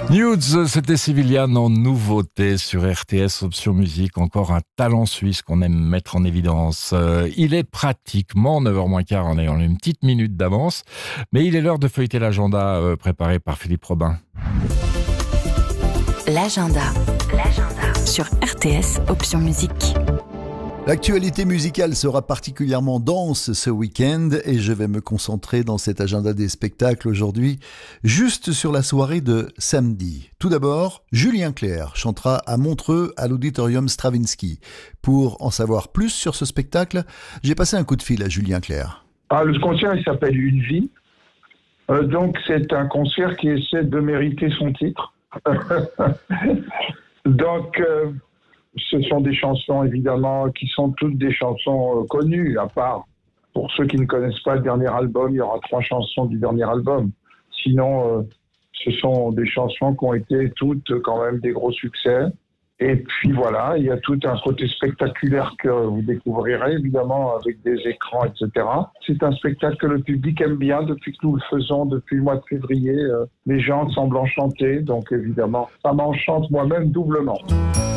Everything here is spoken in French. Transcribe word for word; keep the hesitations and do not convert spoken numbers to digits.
Nudes, c'était Civilian en nouveauté sur R T S Option Musique. Encore un talent suisse qu'on aime mettre en évidence. Euh, il est pratiquement neuf heures moins quart en ayant une petite minute d'avance. Mais il est l'heure de feuilleter l'agenda euh, préparé par Philippe Robin. L'agenda. L'agenda. Sur R T S Option Musique. L'actualité musicale sera particulièrement dense ce week-end et je vais me concentrer dans cet agenda des spectacles aujourd'hui, juste sur la soirée de samedi. Tout d'abord, Julien Clerc chantera à Montreux à l'Auditorium Stravinsky. Pour en savoir plus sur ce spectacle, j'ai passé un coup de fil à Julien Clerc. Ah, le concert, il s'appelle Une vie. Euh, donc, c'est un concert qui essaie de mériter son titre. donc... Euh, Ce sont des chansons, évidemment, qui sont toutes des chansons euh, connues, à part, pour ceux qui ne connaissent pas le dernier album, il y aura trois chansons du dernier album. Sinon, euh, ce sont des chansons qui ont été toutes euh, quand même des gros succès. Et puis voilà, il y a tout un côté spectaculaire que vous découvrirez, évidemment, avec des écrans, et cetera. C'est un spectacle que le public aime bien depuis que nous le faisons, depuis le mois de février. Euh, les gens semblent enchantés, donc évidemment, ça m'enchante moi-même doublement.